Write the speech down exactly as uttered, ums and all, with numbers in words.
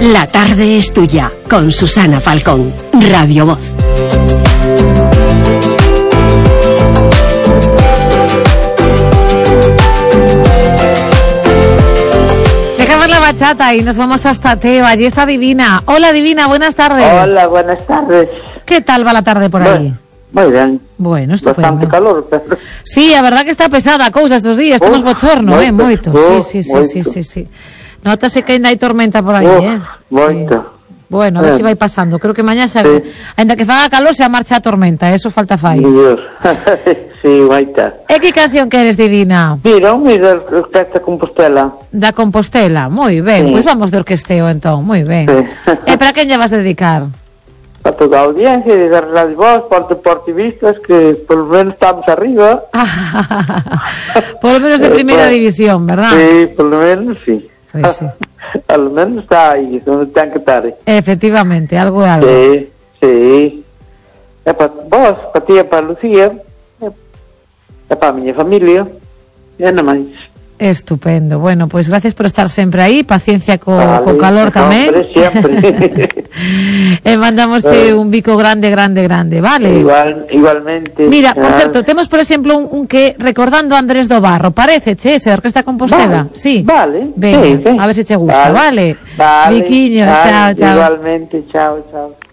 La tarde es tuya, con Susana Falcón, Radio Voz. Dejamos la bachata y nos vamos hasta Teo. Allí está Divina. Hola, Divina, buenas tardes. Hola, buenas tardes. ¿Qué tal va la tarde por ahí? Muy bien. Bueno, estupendo. Bastante calor, pero... Sí, a verdad que está pesada a cousa estes días, temos bochorno, moito, eh, moito. oh, Sí, sí, sí, moito. sí, sí, sí. Notase que ainda hai tormenta por aí, Oh, eh. moito. Sí. Bueno, a ver Eh. se vai pasando. Creo que mañá xa, Sí. ainda que faga calor, xa marcha a tormenta, eso falta fai. Dios. Sí, moita. E que canción queres, Divina? Mira, un de Orquesta Compostela. Da Compostela, moi ben. Sí. Pois vamos de orquesteo entón, moi ben. Sí. E para quen lle vas dedicar? A toda a audiencia de dar Radio Voz, por deportivistas, que por lo menos estamos arriba. Por lo menos de Eh, primeira pues, división, ¿verdad? Sí, por lo menos sí. Pois sí. A lo menos está aí, donde ten que estar. Efectivamente, algo é algo. Sí, sí. É para vos, para ti e para Lucía, é para a miña familia, e nada máis. Estupendo. Bueno, pois gracias por estar sempre aí, paciencia co, Vale, co calor tamén. Hombre, siempre. E mandamosche un bico grande, grande, grande, vale? Igual, igualmente. Mira, por Ah, certo, temos por exemplo un, un que recordando a Andrés do Barro, parece, che, ese Orquesta Compostela? Vale, Sí. vale, Venga, sí, sí. a ver se che gusta, vale? Vale. Biquiño, Vale, chao, chao. Igualmente, chao, chao.